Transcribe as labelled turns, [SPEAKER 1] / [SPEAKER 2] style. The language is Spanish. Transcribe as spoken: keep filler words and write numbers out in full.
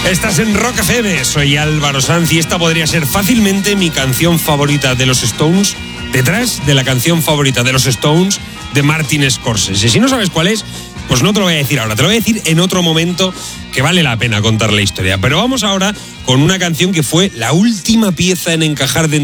[SPEAKER 1] Estás en Rock F M, soy Álvaro Sanz y esta podría ser fácilmente mi canción favorita de los Stones, detrás de la canción favorita de los Stones de Martin Scorsese. Si no sabes cuál es, pues no te lo voy a decir ahora, te lo voy a decir en otro momento que vale la pena contar la historia. Pero vamos ahora con una canción que fue la última pieza en encajar dentro